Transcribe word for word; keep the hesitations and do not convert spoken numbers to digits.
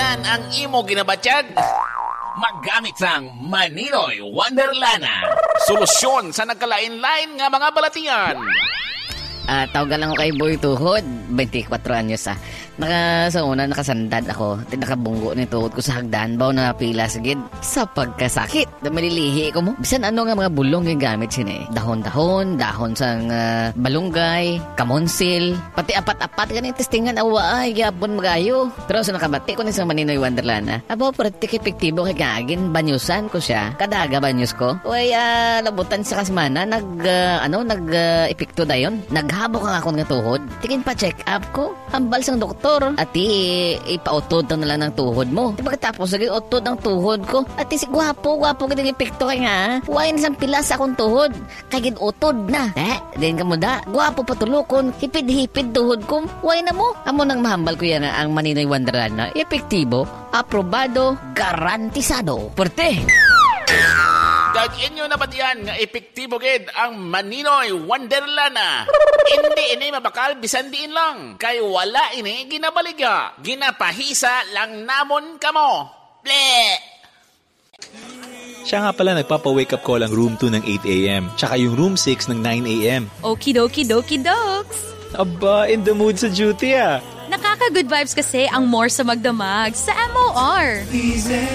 yan ang imo ginabatyag? Maggamit sang Maninoy Wonderlana. Solusyon sa nagkalain-lain nga mga balatian. Ah, tawagan lang ako kay Boy Tuhod. twenty-four anyos ah. Naka, sa una, nakasandad ako. Tinakabunggo ni tuhod ko sa hagdan. Baw na pila sagid sa pagkasakit. Malilihi ko mo. Bisan ano nga mga bulong yung gamit sini. Dahon-dahon, dahon sang uh, balunggay, kamonsil, pati apat-apat ganit testingan awa ay yapon magayo. Pero sa nakabati ko ni sa Maninoy Wonderland. Abo, pratik epektibo kay kagin. Banyusan ko siya. Kadaga banyus ko. Uy, uh, labutan sa kasmana. Nag, uh, ano, nag, uh, epekto dayon. Naghabok ang akong nga tuhod. Tingin pa check up ko. Hambal sang doktor. At i, ipautod na lang ng tuhod mo. Di ba katapos naging utod ang tuhod ko? At si gwapo, gwapo ka ng epekto kay nga. Huwag na sang pila sa akong tuhod. Kagin utod na. Eh, din ka mo da. Gwapo patulukon. Hipid-hipid tuhod ko. Huwag na mo. Amo nang mahambal ko yan ang Maninoy Wonderland na epektibo, aprobado, garantisado. Porte! Dagin nyo na ba diyan nga epektibo gid ang Maninoy Wonderlana? Hindi ini mabakal bisan diin lang. Kay wala ini ginabaliga. Ginapahisa lang namon kamo. Ble! Siya nga pala nagpapa-wake up call ang room two ng eight a.m. Tsaka yung room six ng nine a.m. Okie dokie dokes. Aba, in the mood sa duty ah. Nakaka-good vibes kasi ang more sa magdamag sa M O R.